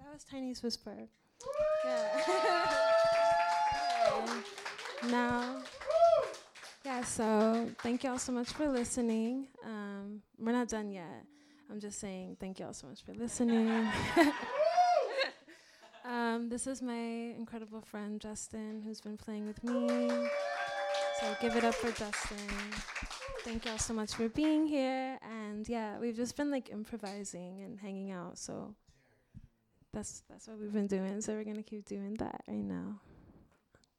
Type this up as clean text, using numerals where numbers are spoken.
That was Tiny's Whisper. Yeah. Now, yeah, so thank y'all so much for listening. We're not done yet. I'm just saying thank y'all so much for listening. This is my incredible friend, Justin, who's been playing with me. So give it up for Justin. Thank y'all so much for being here. And yeah, we've just been like improvising and hanging out. So that's what we've been doing. So we're going to keep doing that right now.